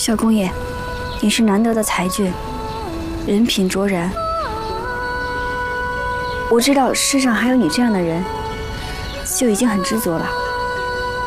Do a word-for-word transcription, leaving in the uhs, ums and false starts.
小公爷，你是难得的才俊，人品卓然。我知道世上还有你这样的人，就已经很知足了。